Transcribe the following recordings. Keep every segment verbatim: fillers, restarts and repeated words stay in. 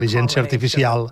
intel·ligència artificial.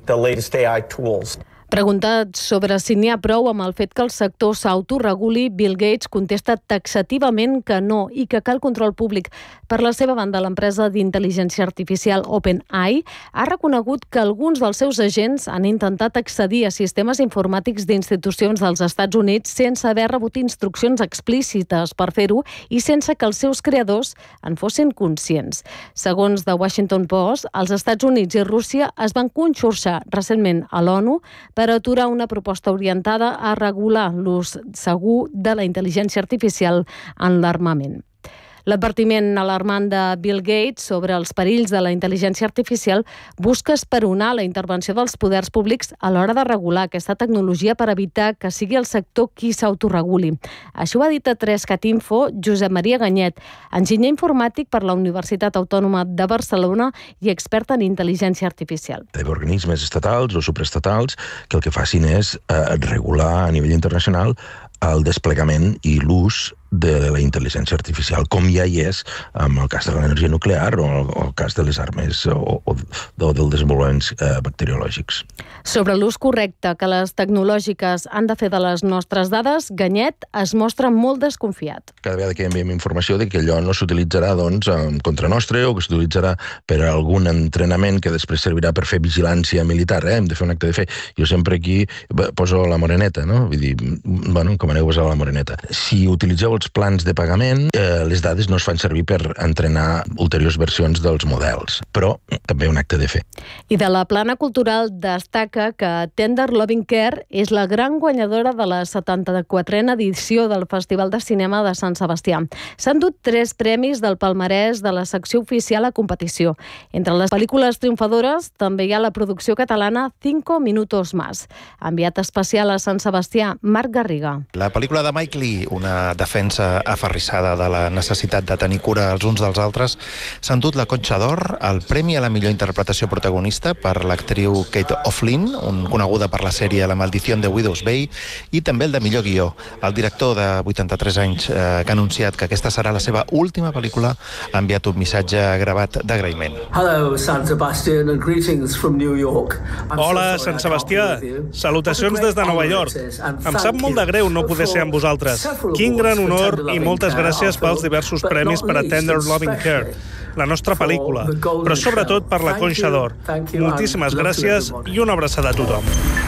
Preguntat sobre si n'hi ha prou amb el fet que el sector s'autoreguli, Bill Gates contesta taxativament que no i que cal control públic. Per la seva banda, l'empresa d'intel·ligència artificial OpenAI ha reconegut que alguns dels seus agents han intentat accedir a sistemes informàtics d'institucions dels Estats Units sense haver rebut instruccions explícites per fer-ho i sense que els seus creadors en fossin conscients. Segons The Washington Post, els Estats Units i Rússia es van conxorxar recentment a l'ONU per aturar una proposta orientada a regular l'ús segur de la intel·ligència artificial en l'armament. L'advertiment alarmant de Bill Gates sobre els perills de la intel·ligència artificial busca esperonar la intervenció dels poders públics a l'hora de regular aquesta tecnologia per evitar que sigui el sector qui s'autoreguli. Això ho ha dit a tres cat info Josep Maria Ganyet, enginyer informàtic per la Universitat Autònoma de Barcelona i expert en intel·ligència artificial. Hi ha organismes estatals o supraestatals que el que facin és eh, regular a nivell internacional el desplegament i l'ús de la intel·ligència artificial, com ja hi és amb el cas de l'energia nuclear o el cas de les armes o, o, o dels desenvolupaments eh, bacteriològics. Sobre l'ús correcte que les tecnològiques han de fer de les nostres dades, Ganyet es mostra molt desconfiat. Cada vegada que enviem informació de que allò no s'utilitzarà doncs, en contra nostre o que s'utilitzarà per a algun entrenament que després servirà per fer vigilància militar, eh? Hem de fer un acte de fe. Jo sempre aquí poso la moreneta, no? Vull dir, bueno, com aneu a posar la moreneta. Si utilitzeu els plans de pagament, eh, les dades no es fan servir per entrenar ulteriors versions dels models, però també un acte de fe. I de la plana cultural destaca que Tender Loving Care és la gran guanyadora de la setanta-quatrena edició del Festival de Cinema de Sant Sebastià. S'han dut tres premis del palmarès de la secció oficial a competició. Entre les pel·lícules triomfadores també hi ha la producció catalana Cinco Minutos Más. Enviat especial a Sant Sebastià, Marc Garriga. La pel·lícula de Mike Lee, una defensa aferrissada de la necessitat de tenir cura els uns dels altres, s'ha endut la Conxa d'Or, el premi a la millor interpretació protagonista per l'actriu Kate O'Flynn, un coneguda per la sèrie La maldición de Widow's Bay, i també el de millor guió. El director de vuitanta-tres anys, eh, que ha anunciat que aquesta serà la seva última pel·lícula, ha enviat un missatge gravat d'agraïment. Hello, Sant Sebastian, and greetings from New York. Hola, Sant Sebastià. Salutacions des de Nova York. Em sap molt de greu no poder ser amb vosaltres. Quin gran honor i moltes gràcies pels diversos premis per a Tender Loving Care, la nostra pel·lícula, però sobretot per la Conxa d'Or. Moltíssimes gràcies i una abraçada a tothom.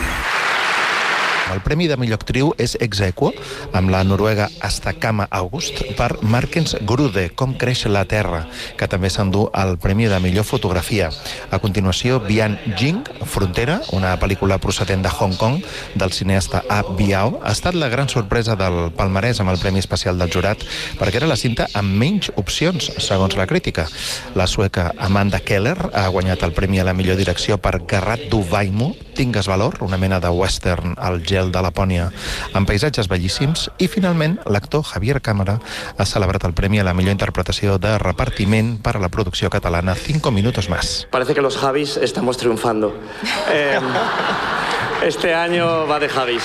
El premi de millor actriu és ex aequo amb la noruega Asta Kama August per Markens Grude, Com creix la terra, que també s'endú el premi de millor fotografia. A continuació, Bian Jing, Frontera, una pel·lícula procedent de Hong Kong del cineasta A. Biao, ha estat la gran sorpresa del palmarès amb el premi especial del jurat perquè era la cinta amb menys opcions, segons la crítica. La sueca Amanda Keller ha guanyat el premi a la millor direcció per Garrat du Vaimo, Tingues valor, una mena de western al gel de Lapònia, amb paisatges bellíssims, i finalment l'actor Javier Cámara ha celebrat el premi a la millor interpretació de repartiment per a la producció catalana Cinco Minutos Más. Parece que los Javis estamos triunfando. Eh, este año va de Javis.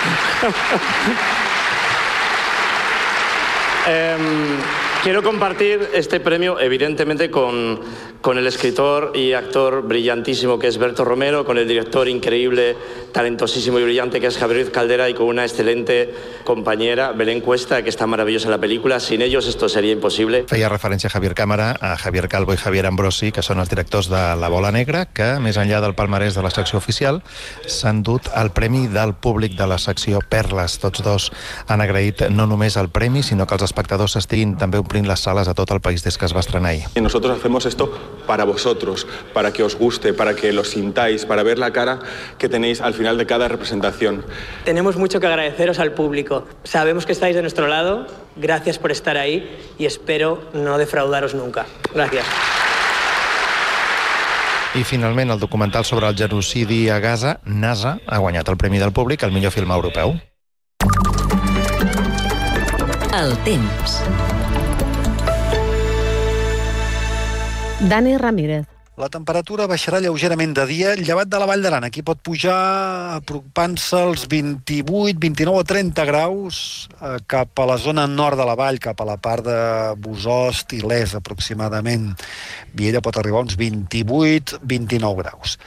eh, quiero compartir este premio, evidentemente, con, con el escritor y actor brillantísimo que es Berto Romero, con el director increíble, talentosísimo y brillante que es Javier Ruiz Caldera, y con una excelente compañera, Belén Cuesta, que está maravillosa en la película. Sin ellos esto sería imposible. Feia referència a Javier Cámara, a Javier Calvo i Javier Ambrosi, que són els directors de La Bola Negra, que, més enllà del palmarès de la secció oficial, s'han dut el premi del públic de la secció Perles. Tots dos han agraït no només el premi, sinó que els espectadors estiguin també omplint les sales a tot el país des que es va estrenar ahir. Y nosotros hacemos esto para vosotros, para que os guste, para que lo sintáis, para ver la cara que tenéis al final de cada representación. Tenemos mucho que agradeceros al público. Sabemos que estáis de nuestro lado. Gracias por estar ahí y espero no defraudaros nunca. Gracias. I finalment el documental sobre el genocidi a Gaza, NASA, ha guanyat el premi del públic al millor film europeu. El temps. Dani Ramírez. La temperatura baixarà lleugerament de dia, llevat de la Vall d'Aran. Aquí pot pujar apropant-se als vint-i-vuit, vint-i-nou o trenta graus eh, cap a la zona nord de la vall, cap a la part de Bosost i Les, aproximadament. Viella pot arribar a uns vint-i-vuit, vint-i-nou graus.